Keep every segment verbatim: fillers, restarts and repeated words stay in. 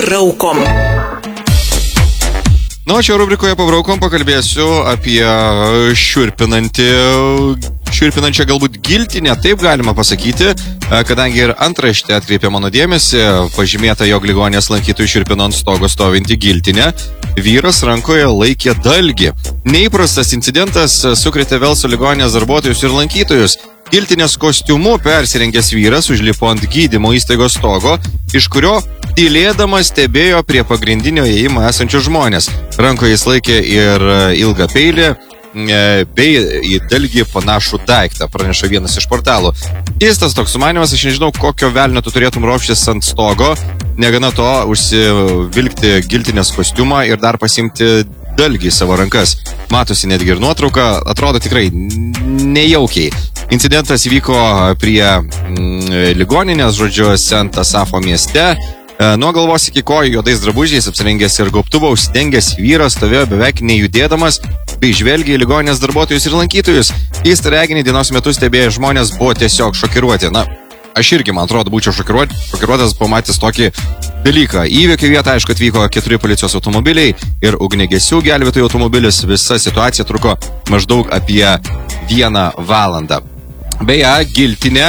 Pabraukom. Na, o čia rubrikoje Pabraukom pakalbėsiu apie šiurpinantį, šiurpinančią galbūt giltinę, taip galima pasakyti, kadangi ir antraštė atkreipė mano dėmesį, pažymėta, jog ligoninės lankytojų šiurpino ant stogo stovinti giltinę, vyras rankoje laikė dalgį. Neįprastas incidentas sukrėtė Velso ligoninės darbuotojus ir lankytojus. Giltinės kostiumu persirengęs vyras užlipo ant gydymo įstaigos stogo, iš kurio tylėdamas stebėjo prie pagrindinio įėjimo esančius žmonės. Rankoje jis laikė ir ilgą peilį, bei į dalgį panašų daiktą, praneša vienas iš portalų. Keistas toks sumanimas, aš nežinau, kokio velnio tu turėtum ropštis ant stogo, negana to užsivilkti giltinės kostiumą ir dar pasimti dalgį į savo rankas. Matosi netgi ir nuotrauka, atrodo tikrai nejaukiai. Incidentas įvyko prie mm, ligoninės, žodžiu, Sent Asafo mieste. Nuo galvos iki kojų juodais drabužiais apsirengęs ir gobtuvą užsidengęs vyras stovėjo beveik nejudėdamas bei žvelgė į ligoninės darbuotojus ir lankytojus. Keistą reginį dienos metu stebėję žmonės buvo tiesiog šokiruoti. Na, aš irgi, man atrodo, būčiau šokiruot, šokiruotas pamatęs tokį dalyką. Įvykio vietą, aišku, atvyko keturi policijos automobiliai ir ugniagesių gelbėtojų automobilis. Visa situacija truko maždaug apie vieną valandą. Beje, giltinė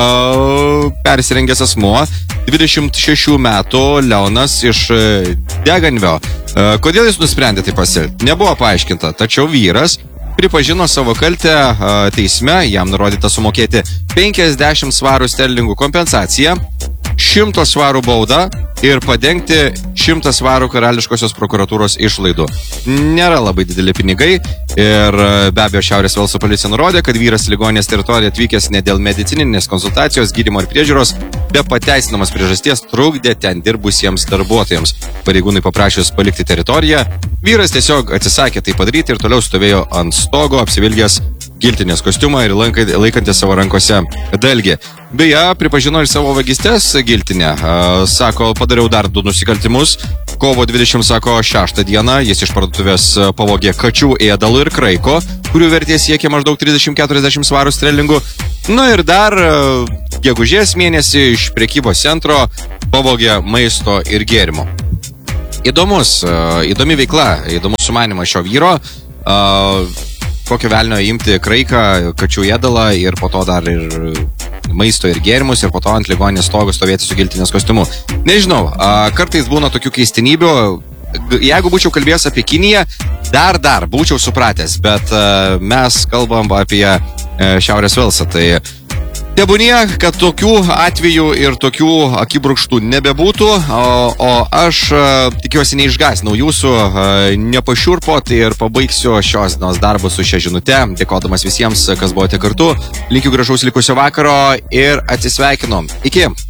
uh, persirengęs asmuo, dvidešimt šešių metų Leonas iš Deganvio. Uh, kodėl jis nusprendė tai pasielgti? Nebuvo paaiškinta, tačiau vyras pripažino savo kaltę uh, teisme, jam nurodyta sumokėti penkiasdešimt svarų sterlingų kompensaciją, šimto svarų baudą ir padengti šimtą svarų karališkosios prokuratūros išlaidų. Nėra labai dideli pinigai ir be abejo Šiaurės Velso policija nurodė, kad vyras ligoninės teritoriją atvykęs ne dėl medicininės konsultacijos, gydymo ir priežiūros, be pateisinamas priežasties trukdė ten dirbusiems darbuotojams. Pareigūnai paprašęs palikti teritoriją, vyras tiesiog atsisakė tai padaryti ir toliau stovėjo ant stogo, apsivilgęs giltinės kostiumą ir laikantį savo rankose dalgį. Beje, pripažino ir savo vagystės giltinę. Sako, padariau dar du nusikaltimus. Kovo dvidešimtą, sako, šeštą dieną jis iš parduotuvės pavogė kačių ėdalų ir kraiko, kurių vertė siekia maždaug trisdešimt keturiasdešimt svarų sterlingų. Na ir dar gegužės mėnesį iš prekybos centro pavogė maisto ir gėrimo. Įdomus, įdomi veikla, įdomus sumanimas šio vyro. Kokio velnio imti kraiką, kačių ėdalą ir po to dar ir maisto ir gėrimus ir po to ant ligoninės stogo stovėti su giltinės kostiumu. Nežinau, kartais būna tokių keistenybių. Jeigu būčiau kalbėjęs apie Kiniją, dar dar būčiau supratęs, bet mes kalbam apie Šiaurės Velsą, tai tebūnie, kad tokių atvejų ir tokių akibrokštų nebebūtų, o, o aš tikiuosi neišgąsdinau jūsų, nepašiurpot ir pabaigsiu šios dienos darbus su šia žinute, dėkodamas visiems, kas buvote kartu, linkiu gražaus likusio vakaro ir atsisveikinu. Iki!